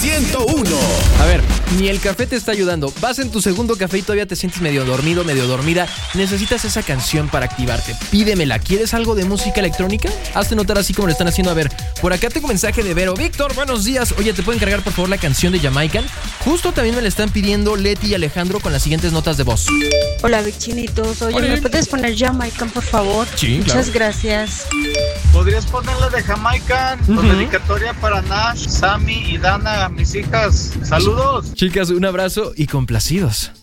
101. A ver, ni el café te está ayudando. Vas en tu segundo café y todavía te sientes medio dormido, medio dormida. Necesitas esa canción para activarte. Pídemela. ¿Quieres algo de música electrónica? Hazte notar así como lo están haciendo. A ver, por acá tengo mensaje de Vero. Víctor, buenos días. Oye, ¿te pueden cargar por favor la canción de Jamaican? Justo también me la están pidiendo Leti y Alejandro con las siguientes notas de voz. Hola, bichinitos. Oye, ¿me puedes poner Jamaican, por favor? Sí, Muchas claro. gracias. ¿Podrías ponerla de Jamaica? Con dedicatoria para Nash, Sammy y Dana, mis hijas. Saludos. Chicas, un abrazo y complacidos.